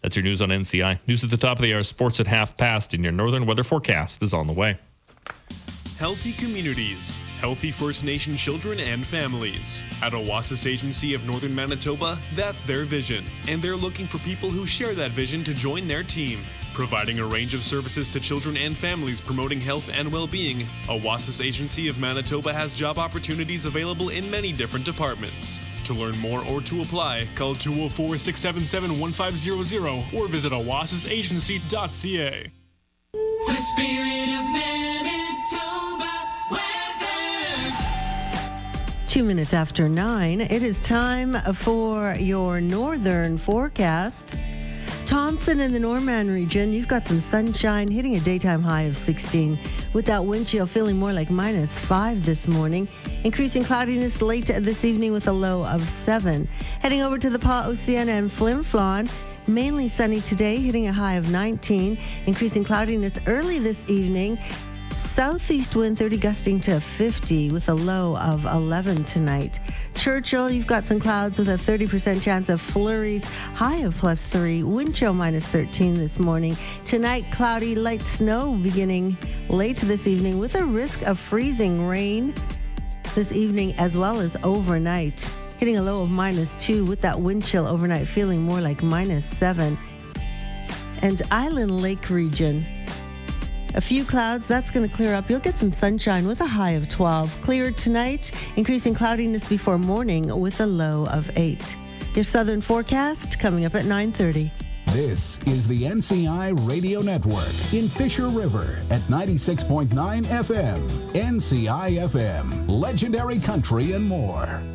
That's your news on NCI. News at the top of the hour, sports at half past, and your northern weather forecast is on the way. Healthy communities, healthy First Nation children and families. At Oasis Agency of Northern Manitoba, that's their vision, and they're looking for people who share that vision to join their team. Providing a range of services to children and families promoting health and well-being, Oasis Agency of Manitoba has job opportunities available in many different departments. To learn more or to apply, call 204-677-1500 or visit oasisagency.ca. The spirit of Manitoba weather. 2 minutes after 9, it is time for your northern forecast. Thompson in the Norman region, you've got some sunshine hitting a daytime high of 16 with that wind chill feeling more like -5 this morning. Increasing cloudiness late this evening with a low of 7. Heading over to the Pas-Océan and Flin Flon, mainly sunny today, hitting a high of 19. Increasing cloudiness early this evening. Southeast wind 30 gusting to 50 with a low of 11 tonight. Churchill, you've got some clouds with a 30% chance of flurries, high of +3, wind chill -13 this morning. Tonight, cloudy, light snow beginning late this evening with a risk of freezing rain this evening as well as overnight. Hitting a low of -2 with that wind chill overnight feeling more like -7. And Island Lake region, a few clouds, that's going to clear up. You'll get some sunshine with a high of 12. Clear tonight, increasing cloudiness before morning with a low of 8. Your southern forecast coming up at 9:30. This is the NCI Radio Network in Fisher River at 96.9 FM. NCI FM, legendary country and more.